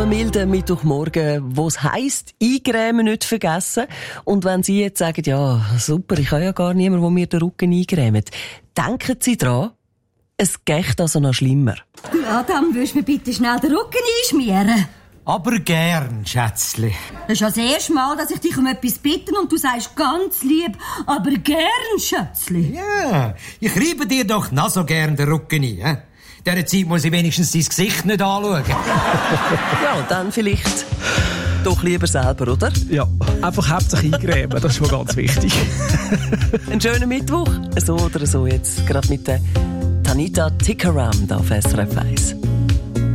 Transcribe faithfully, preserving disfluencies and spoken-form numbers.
einem milden Mittwochmorgen, wo es heisst, eingrämen nicht vergessen. Und wenn Sie jetzt sagen, ja, super, ich habe ja gar niemanden, der mir den Rücken eingrämt, denken Sie dran, es geht also noch schlimmer. Du Adam, willst du mir bitte schnell den Rücken einschmieren? Aber gern, Schätzli. Das ist ja das erste Mal, dass ich dich um etwas bitte und du sagst ganz lieb, aber gern, Schätzli. Ja, ich reibe dir doch noch so gern den Rücken ein. He? In dieser Zeit muss ich wenigstens dein Gesicht nicht anschauen. Ja, dann vielleicht doch lieber selber, oder? Ja, einfach hauptsächlich eingrämen, das ist mal ganz wichtig. Einen schönen Mittwoch, so oder so jetzt, gerade mit der Tanita Tikaram da auf S R F eins.